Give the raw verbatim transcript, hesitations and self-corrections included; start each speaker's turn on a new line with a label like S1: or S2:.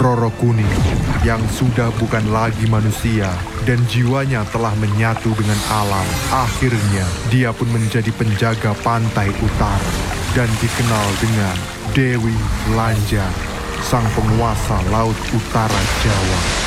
S1: Roro Kuning yang sudah bukan lagi manusia dan jiwanya telah menyatu dengan alam. Akhirnya dia pun menjadi penjaga pantai utara dan dikenal dengan Dewi Lanjar, sang penguasa laut utara Jawa.